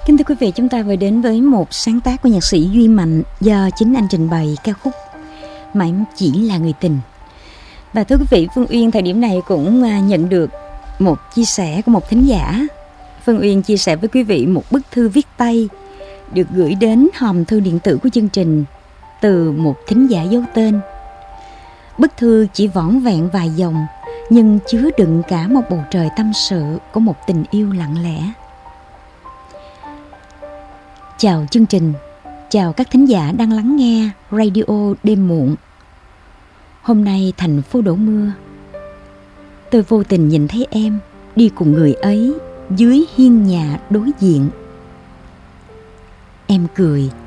Kính thưa quý vị, chúng ta vừa đến với một sáng tác của nhạc sĩ Duy Mạnh do chính anh trình bày ca khúc Mãi Chỉ Là Người Tình. Và thưa quý vị, Phương Uyên thời điểm này cũng nhận được một chia sẻ của một thính giả. Phương Uyên chia sẻ với quý vị một bức thư viết tay được gửi đến hòm thư điện tử của chương trình từ một thính giả giấu tên. Bức thư chỉ vỏn vẹn vài dòng nhưng chứa đựng cả một bầu trời tâm sự của một tình yêu lặng lẽ. Chào chương trình, chào các thính giả đang lắng nghe radio đêm muộn. Hôm nay thành phố đổ mưa. Tôi vô tình nhìn thấy em đi cùng người ấy dưới hiên nhà đối diện. Em cười